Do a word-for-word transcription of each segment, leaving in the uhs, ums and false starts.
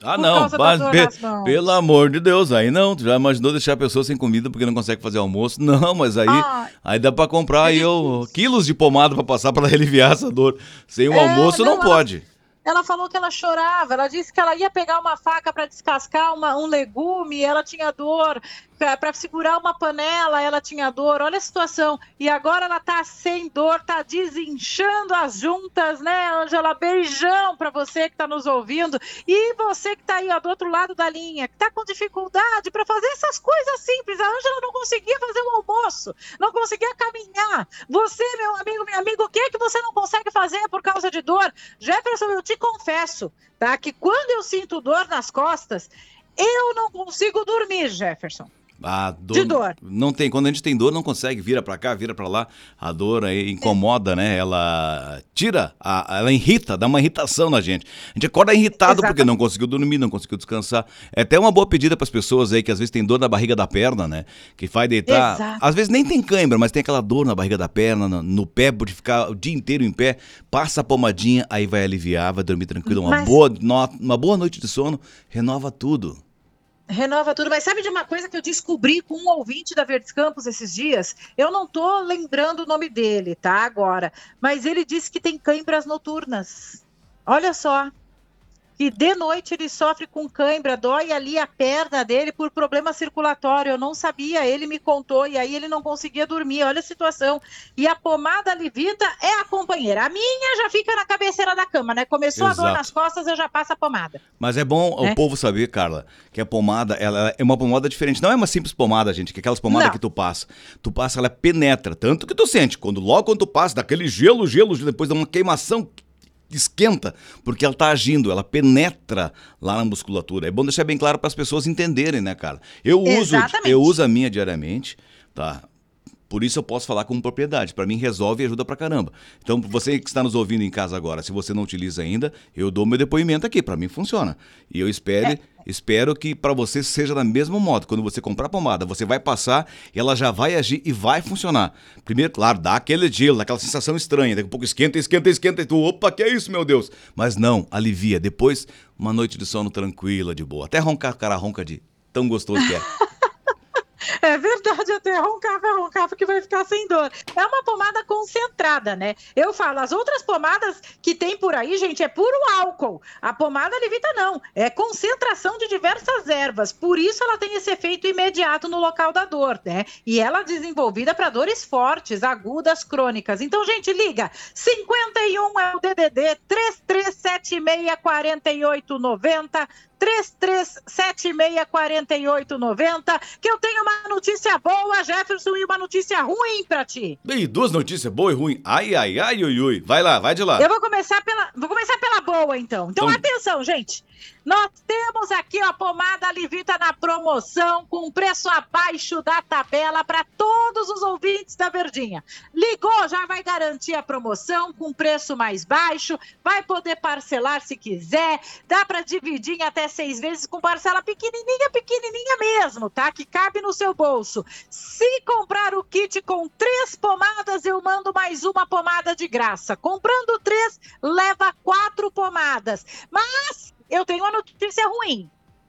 Ah, por não, causa da mas dor pe- nas mãos. pelo amor de Deus, aí não, tu já imaginou deixar a pessoa sem comida porque não consegue fazer almoço? Não, mas aí, Ah, aí dá pra comprar aí ele eu, disse. quilos de pomada pra passar pra aliviar essa dor. Sem o É, almoço não não, ela, pode. ela falou que ela chorava. Ela disse que ela ia pegar uma faca para descascar uma, um legume, ela tinha dor. Para segurar uma panela, ela tinha dor. Olha a situação. E agora ela tá sem dor, tá desinchando as juntas, né, Ângela? Beijão para você que tá nos ouvindo. E você que tá aí, ó, do outro lado da linha, que tá com dificuldade para fazer essas coisas simples. A Ângela não conseguia fazer o almoço, não conseguia caminhar. Você, meu amigo, meu amigo, o que é que você não consegue fazer por causa de dor? Jefferson, eu te confesso, tá, que quando eu sinto dor nas costas, eu não consigo dormir, Jefferson. A De dor dor. não tem, quando a gente tem dor não consegue, vira pra cá, vira pra lá. A dor aí incomoda, né? Ela tira, a, ela irrita, dá uma irritação na gente. A gente acorda irritado porque não Exatamente. conseguiu dormir, não conseguiu descansar. É até uma boa pedida pras pessoas aí que às vezes tem dor na barriga da perna, né? Que faz deitar, Exato. às vezes nem tem cãibra, mas tem aquela dor na barriga da perna, no, no pé, por ficar o dia inteiro em pé, passa a pomadinha, aí vai aliviar, vai dormir tranquilo, uma Mas boa, no- uma boa noite de sono, renova tudo. renova tudo. Mas sabe de uma coisa que eu descobri com um ouvinte da Verdes Campos esses dias? Eu não tô lembrando o nome dele, tá? Agora. Mas ele disse que tem câimbras noturnas. Olha só. Que de noite ele sofre com cãibra, dói ali a perna dele por problema circulatório. Eu não sabia, ele me contou e aí ele não conseguia dormir. Olha a situação. E a pomada Livita é a companheira. A minha já fica na cabeceira da cama, né? Começou a dor nas Exato. costas, eu já passo a pomada, Mas é bom o né? povo saber, Carla, que a pomada, ela é uma pomada diferente. Não é uma simples pomada, gente, que é aquelas pomadas que Não, tu passa. Tu passa, ela penetra. Tanto que tu sente. Quando, logo quando tu passa, daquele gelo, gelo, depois dá uma queimação, esquenta, porque ela tá agindo, ela penetra lá na musculatura. É bom deixar bem claro para as pessoas entenderem, né, Carla? Eu uso, eu exatamente. uso a minha diariamente, tá? Por isso eu posso falar com propriedade. Para mim resolve e ajuda pra caramba. Então, você que está nos ouvindo em casa agora, se você não utiliza ainda, eu dou meu depoimento aqui. Para mim funciona. E eu espero, É, espero que para você seja da mesma modo. Quando você comprar a pomada, você vai passar e ela já vai agir e vai funcionar. Primeiro, claro, dá aquele gelo, dá aquela sensação estranha. Daqui a pouco esquenta, esquenta, esquenta. E tu, opa, que é isso, meu Deus? Mas não, alivia. Depois, uma noite de sono tranquila, de boa. Até roncar, o cara ronca de tão gostoso que é. É verdade, até roncava, roncava que vai ficar sem dor. É uma pomada concentrada, né? Eu falo, as outras pomadas que tem por aí, gente, é puro álcool. A pomada Levita não, é concentração de diversas ervas. Por isso ela tem esse efeito imediato no local da dor, né? E ela é desenvolvida para dores fortes, agudas, crônicas. Então, gente, liga. cinquenta e um é o D D D, três três sete seis, quatro oito nove zero. três três sete seis, quatro oito nove zero, que eu tenho uma notícia boa, Jefferson, e uma notícia ruim para ti. E duas notícias, boa e ruim. Ai, ai, ai, ui, ui. Vai lá, vai de lá. Eu vou começar pela, vou começar pela boa, então. Então, Então, atenção, gente. Nós temos aqui a pomada Livita na promoção, com preço abaixo da tabela para todos os ouvintes da Verdinha. Ligou, já vai garantir a promoção com preço mais baixo, vai poder parcelar se quiser, dá para dividir em até seis vezes com parcela pequenininha, pequenininha mesmo, tá? Que cabe no seu bolso. Se comprar o kit com três pomadas, eu mando mais uma pomada de graça. Comprando três, leva quatro pomadas. Mas eu tenho uma notícia ruim.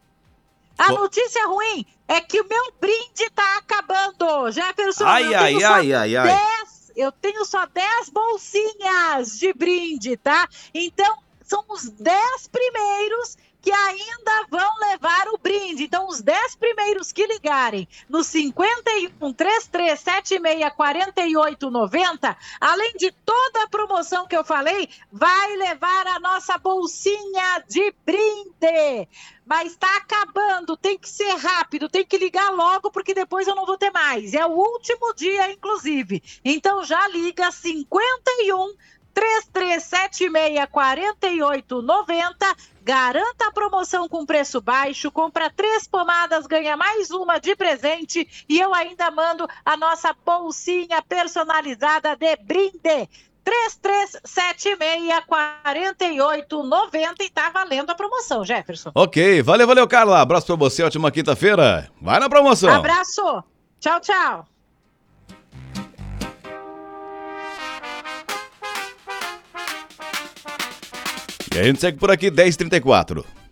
A co- notícia ruim é que o meu brinde tá acabando. Jefferson, ai, eu ai, tenho só ai, ai, ai. dez, eu tenho só dez bolsinhas de brinde, tá? Então, são os dez primeiros que ainda vão levar o brinde. Então, os dez primeiros que ligarem no cinquenta e um, três três sete seis, quatro oito nove zero, além de toda a promoção que eu falei, vai levar a nossa bolsinha de brinde. Mas tá acabando, tem que ser rápido, tem que ligar logo, porque depois eu não vou ter mais. É o último dia, inclusive. Então já liga cinquenta e um, três três sete seis, quatro oito nove zero. Garanta a promoção com preço baixo, compra três pomadas, ganha mais uma de presente e eu ainda mando a nossa bolsinha personalizada de brinde. três três sete seis, quatro oito nove zero e tá valendo a promoção, Jefferson. Ok, valeu, valeu, Carla. Abraço pra você, ótima quinta-feira. Vai na promoção. Abraço. Tchau, tchau. E a gente segue por aqui, dez e trinta e quatro.